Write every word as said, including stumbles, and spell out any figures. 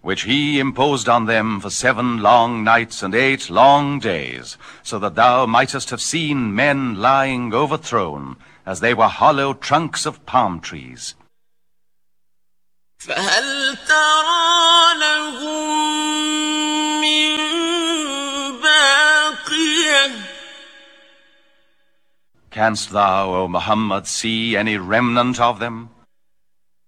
which he imposed on them for seven long nights and eight long days, so that thou mightest have seen men lying overthrown, as they were hollow trunks of palm trees. فهل ترى لهم من باقية Canst thou, O Muhammad, see any remnant of them?